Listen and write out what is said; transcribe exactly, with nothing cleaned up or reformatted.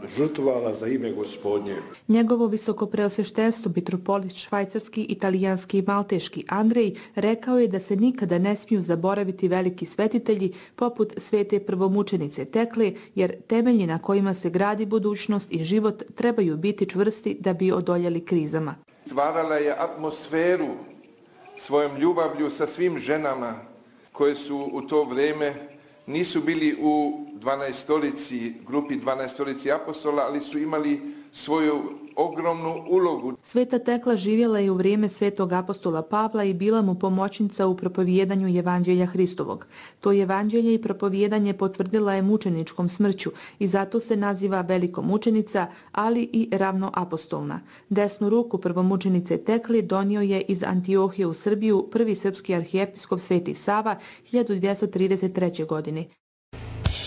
žrtvovala za ime Gospodnje. Njegovo visoko preosveštenstvo, mitropolit švajcarski, italijanski i malteški Andrej, rekao je da se nikada ne smiju zaboraviti veliki svetitelji poput svete prvomučenice Tekle, jer temelji na kojima se gradi budućnost i život trebaju biti čvrsti da bi odoljeli krizama. Stvarala je atmosferu svojom ljubavlju sa svim ženama koje su u to vrijeme nisu bili u dvanaestolici, grupi dvanaestolici apostola, ali su imali svoju ogromnu ulogu. Sveta Tekla živjela je u vrijeme svetog apostola Pavla i bila mu pomoćnica u propovijedanju Evanđelja Hristovog. To evanđelje i propovijedanje potvrdila je mučeničkom smrću i zato se naziva velikom mučenica, ali i ravnoapostolna. Desnu ruku prvomučenice Tekli donio je iz Antiohije u Srbiju prvi srpski arhijepiskop Sveti Sava hiljadu dvjesto trideset treće. godine.